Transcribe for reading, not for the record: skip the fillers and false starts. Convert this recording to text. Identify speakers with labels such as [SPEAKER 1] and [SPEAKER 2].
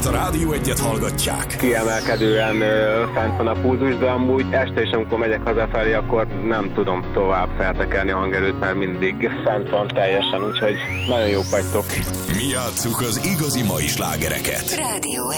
[SPEAKER 1] a Rádió Egyet hallgatják.
[SPEAKER 2] Kiemelkedően fent van a pulzus, de amúgy este is, amikor megyek hazafelé, akkor nem tudom tovább feltekerni a hangerőt, mert mindig fent van teljesen, úgyhogy nagyon jók vagytok.
[SPEAKER 1] Mi játsszuk az igazi mai slágereket.
[SPEAKER 3] Rádió